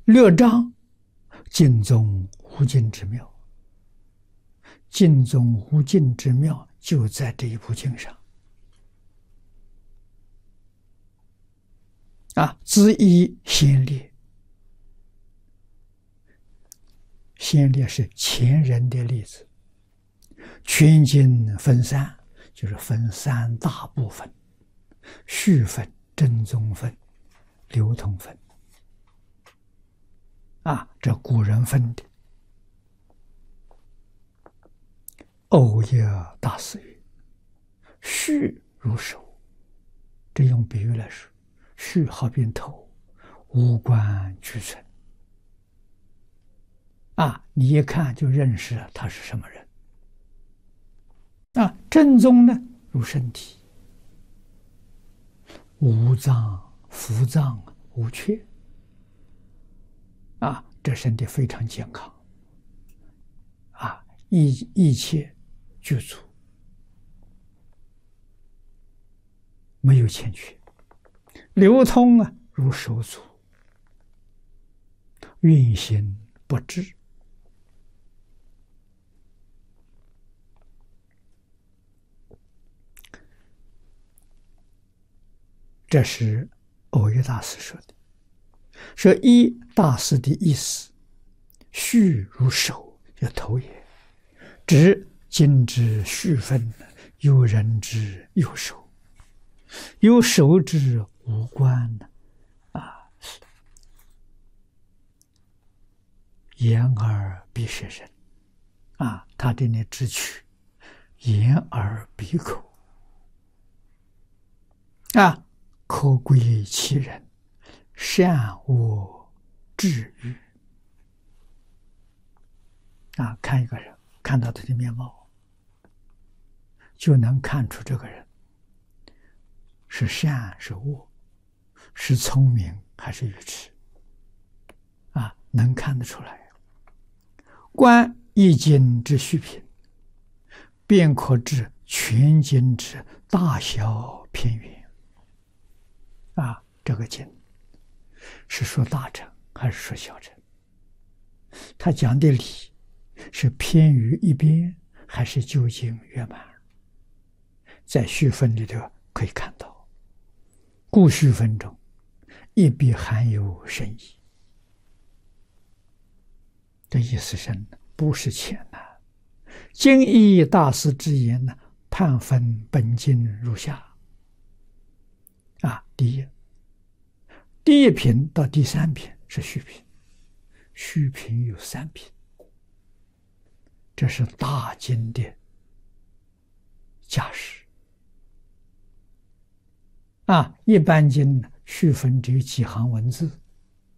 略彰尽宗无尽之妙。尽宗无尽之妙就在这一部经上。资以先烈，先烈是前人的例子。全经分三，就是分三大部分：序分、正宗分、流通分。这古人分的。欧耶大师曰：“序如手。”这用比喻来说，序好比头，五官俱全。你一看就认识了他是什么人。正宗呢，如身体，五脏、腑脏无缺。这身体非常健康。一切具足，没有欠缺。流通如手足，运行不滞。这是欧耶大师说的。说一大师的意思，序如手，有头也，指今之序分，有人之有手，有手之无关言而必是人。他这里只取言而必口。可归其人，善恶至于。看一个人，看到他的面貌，就能看出这个人是善是恶，是聪明还是愚痴。能看得出来。观一经之序品，便可知全经之大小偏远。这个经是说大乘还是说小乘？他讲的理是偏于一边，还是究竟圆满？在序分里头可以看到，故序分中一必含有深意。这意思深，不是浅呐。经义大师之言呢，判分本经如下。第一品到第三品是序品，序品有3品，这是大经的架势。一般经序分只有几行文字，